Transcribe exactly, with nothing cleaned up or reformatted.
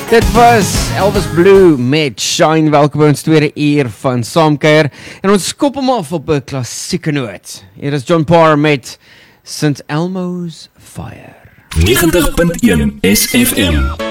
Dit was Elvis Blue met Shine. Welkom by ons tweede uur van Saamkuier. En ons kop hom af op 'n klassieke noot. Hier is John Parr met Saint Elmo's Fire. negentig punt een S F M